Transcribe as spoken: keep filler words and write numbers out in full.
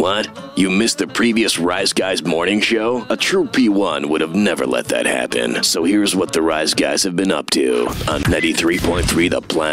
What? You missed the previous Rise Guys morning show? A true P one would have never let that happen. So here's what the Rise Guys have been up to on ninety-three point three The Planet.